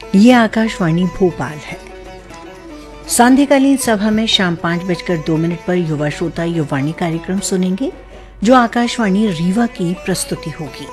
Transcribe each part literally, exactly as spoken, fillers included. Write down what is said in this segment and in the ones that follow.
ये आकाशवाणी भोपाल है। सांध्यकालीन सभा में शाम पांच बजकर दो मिनट पर युवा श्रोता युवाणी कार्यक्रम सुनेंगे, जो आकाशवाणी रीवा की प्रस्तुति होगी।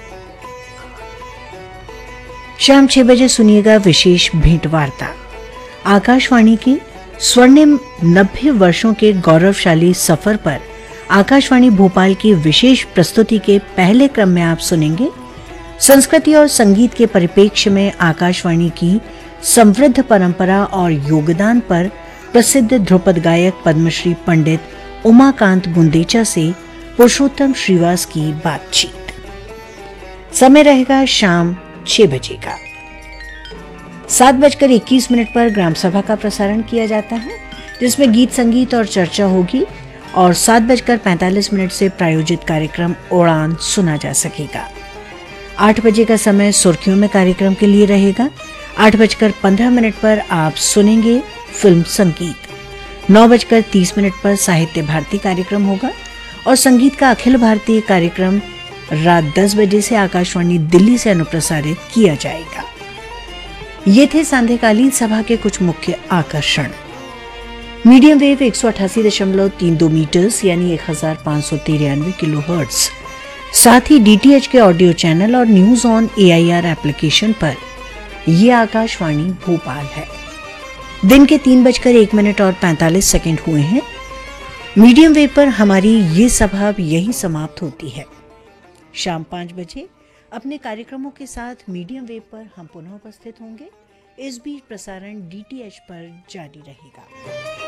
शाम छह बजे सुनिएगा विशेष भेंट वार्ता। आकाशवाणी की स्वर्णिम नब्बे वर्षों के गौरवशाली सफर पर आकाशवाणी भोपाल की विशेष प्रस्तुति के पहले क्रम में आप सुनेंगे संस्कृति और संगीत के परिप्रेक्ष्य में आकाशवाणी की समृद्ध परंपरा और योगदान पर प्रसिद्ध ध्रुपद गायक पद्मश्री पंडित उमाकांत गुंदेचा से पुरुषोत्तम श्रीवास की बातचीत। समय रहेगा शाम छह बजे का। सात बजकर इक्कीस मिनट पर ग्राम सभा का प्रसारण किया जाता है, जिसमें गीत संगीत और चर्चा होगी और सात बजकर पैंतालीस मिनट से प्रायोजित कार्यक्रम उड़ान सुना जा सकेगा। आठ बजे का समय सुर्खियों में कार्यक्रम के लिए रहेगा। आठ बजकर पंद्रह मिनट पर आप सुनेंगे फिल्म संगीत। नौ बजकर तीस मिनट पर साहित्य भारती कार्यक्रम होगा और संगीत का अखिल भारतीय कार्यक्रम रात दस बजे से आकाशवाणी दिल्ली से अनुप्रसारित किया जाएगा। ये थे सांध्यकालीन सभा के कुछ मुख्य आकर्षण। मीडियम वेव एक सौ अठासी दशमलव तीन दो मीटर्स यानी एक हजार पाँच सौ तिरानवे किलो हर्ट्ज, साथ ही डीटीएच के ऑडियो चैनल और न्यूज ऑन एआईआर एप्लीकेशन पर यह आकाशवाणी भोपाल है। दिन के तीन बजकर एक मिनट और पैंतालीस सेकंड हुए हैं। मीडियम वेव पर हमारी ये सभा यही समाप्त होती है। शाम पाँच बजे अपने कार्यक्रमों के साथ मीडियम वेव पर हम पुनः उपस्थित होंगे। इस बीच प्रसारण डीटीएच पर जारी रहेगा।